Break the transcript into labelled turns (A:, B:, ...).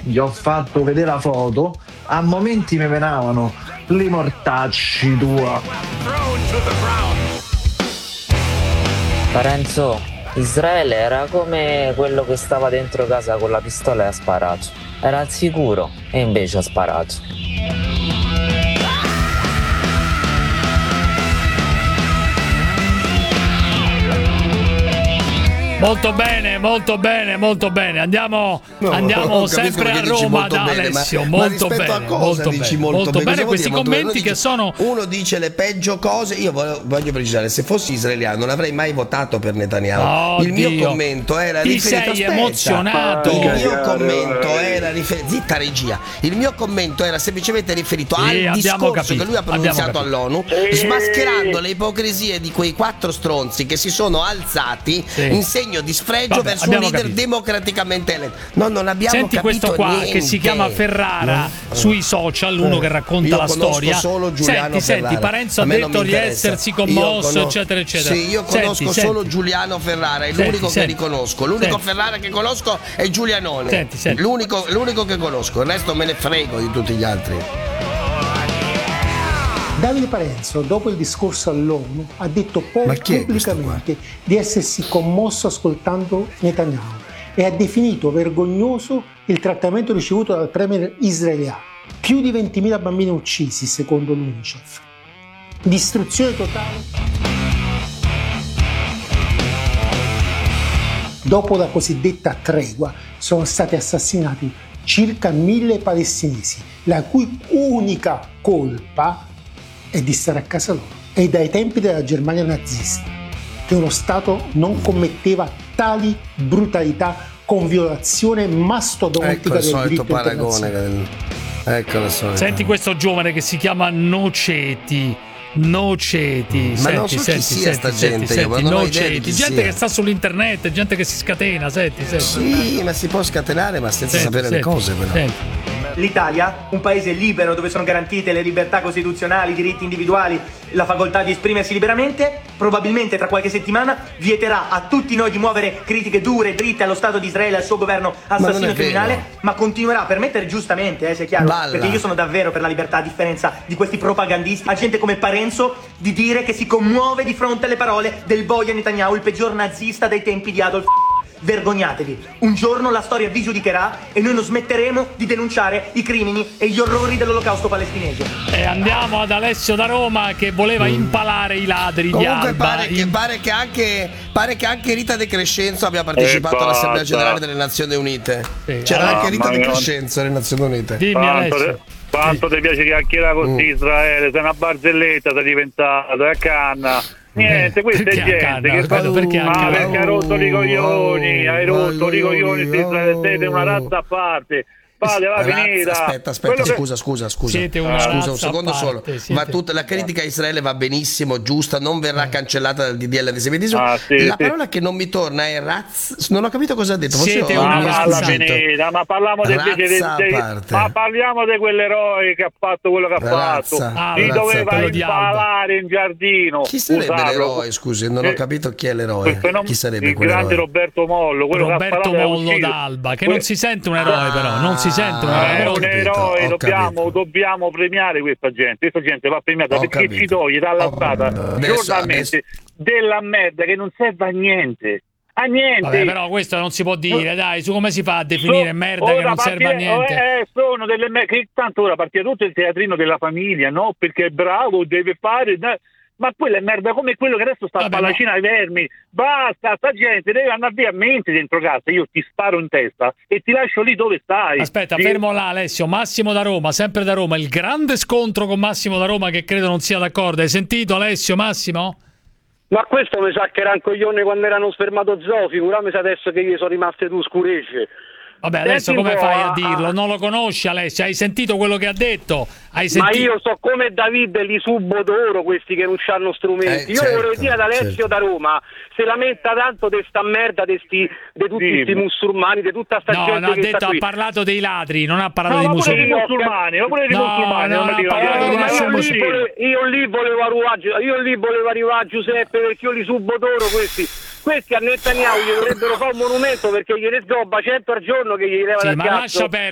A: gli ho fatto vedere la foto, a momenti mi venavano li mortacci tua.
B: Parenzo, Israele era come quello che stava dentro casa con la pistola e ha sparato. Era al sicuro e invece ha sparato.
C: Molto bene, molto bene, molto bene. Andiamo sempre a Roma da Alessio. Molto bene,
D: a cosa
C: molto
D: dici
C: bene,
D: molto bene?
C: bene. Questi commenti che sono.
D: Uno dice le peggio cose. Io voglio precisare: se fossi israeliano, non avrei mai votato per Netanyahu. Il mio commento era riferito.
C: Sei emozionato.
D: Il mio commento era riferito. Zitta regia. Il mio commento era semplicemente riferito al discorso che lui ha pronunziato all'ONU, smascherando le ipocrisie di quei 4 stronzi che si sono alzati in segno di sfregio verso un leader democraticamente eletto. Non abbiamo
C: Senti
D: capito
C: questo qua
D: niente.
C: che si chiama Ferrara sui social, uno che racconta la storia.
D: Solo Giuliano
C: senti, Parenzo ha detto di essersi commosso, eccetera, eccetera.
D: Sì, io conosco solo Giuliano Ferrara, è l'unico che riconosco. L'unico Ferrara che conosco è Giulianone. L'unico che conosco, il resto me ne frego di tutti gli altri.
E: Davide Parenzo, dopo il discorso all'ONU, ha detto pubblicamente di essersi commosso ascoltando Netanyahu e ha definito vergognoso il trattamento ricevuto dal premier israeliano. Più di 20.000 bambini uccisi, secondo l'UNICEF. Distruzione totale. Dopo la cosiddetta tregua, sono stati assassinati circa 1.000 palestinesi, la cui unica colpa è di stare a casa loro. È dai tempi della Germania nazista che uno Stato non commetteva tali brutalità con violazione mastodontica del diritto internazionale.
D: Ecco la solita.
C: Senti questo giovane che si chiama Noceti. Noceti,
D: ma non so chi sia sta gente,
C: Noceti, gente che sta sull'internet, gente che si scatena, senti.
D: Sì, ma si può scatenare ma senza sapere le cose però.
F: L'Italia, un paese libero dove sono garantite le libertà costituzionali, i diritti individuali, la facoltà di esprimersi liberamente, probabilmente tra qualche settimana vieterà a tutti noi di muovere critiche dure e dritte allo Stato di Israele e al suo governo assassino e criminale, ma continuerà a permettere giustamente, se è chiaro, perché io sono davvero per la libertà, a differenza di questi propagandisti, a gente come Parenzo, di dire che si commuove di fronte alle parole del boia Netanyahu, il peggior nazista dei tempi di Adolf. Vergognatevi, un giorno la storia vi giudicherà e noi non smetteremo di denunciare i crimini e gli orrori dell'olocausto palestinese.
C: E andiamo ad Alessio da Roma che voleva impalare i ladri di Alba.
D: Pare che anche Rita De Crescenzo abbia partecipato all'Assemblea Generale delle Nazioni Unite. C'era anche Rita De Crescenzo alle Nazioni Unite.
C: Dimmi Alessio.
G: Quanto ti piace chiacchierare con Israele? Sei una barzelletta, sei diventato, a canna. Niente, questa è gente che fa perché ha rotto i coglioni, hai rotto i coglioni, siete una razza a parte.
D: Aspetta, scusa.
C: Siete una razza
D: un secondo solo. Ma tutta la critica a Israele va benissimo, giusta, non verrà cancellata dal DDL antisemitismo. La parola che non mi torna è non ho capito cosa ha detto.
C: Siete una razza
G: finita, ma parliamo ma parliamo di quell'eroe che ha fatto quello che ha fatto. Gli doveva impalare in giardino.
D: Chi sarebbe l'eroe? Scusi, non ho capito chi è l'eroe. Chi sarebbe
G: il grande Roberto Mollo,
C: Roberto Mollo d'Alba, che non si sente un eroe però, non si sente un eroe.
G: Dobbiamo premiare questa gente va premiata perché ci toglie dalla strada giornalmente della merda che non serve a niente.
C: Vabbè, però questo non si può dire, dai, su come si fa a definire merda che non serve a niente?
G: Sono delle che tanto ora partire tutto il teatrino della famiglia, no? Perché è bravo, deve fare. Ma quella è merda come quello che adesso sta a palacina ai vermi. Basta, sta gente deve andare via a mente dentro casa. Io ti sparo in testa e ti lascio lì dove stai.
C: Aspetta, fermo là Alessio. Massimo da Roma, sempre da Roma. Il grande scontro con Massimo da Roma che credo non sia d'accordo. Hai sentito Alessio, Massimo?
H: Ma questo mi sa che era un coglione quando erano spermatozoo. Figurami se adesso che gli sono rimaste due scurece.
C: Vabbè, adesso come fai a dirlo? Non lo conosci Alessio? Hai sentito quello che ha detto?
H: Ma io so come Davide li subo d'oro questi che non hanno strumenti. Io vorrei dire ad Alessio da Roma, se lamenta tanto di sta merda di tutti questi musulmani, di tutta sta gente
C: no,
H: che sta qui.
C: Ha parlato dei ladri, non ha parlato dei musulmani.
H: Io lì volevo arrivare a Giuseppe perché io li subo d'oro questi. Questi a Netanyahu gli dovrebbero fare un monumento perché gliene sgobba 100 al giorno che gli leva dal cazzo.